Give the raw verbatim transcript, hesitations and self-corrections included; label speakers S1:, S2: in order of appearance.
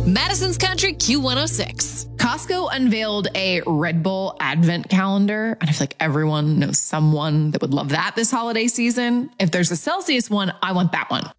S1: Madison's Country Q one oh six.
S2: Costco unveiled a Red Bull Advent calendar, and I feel like everyone knows someone that would love that this holiday season. If there's a Celsius one, I want that one.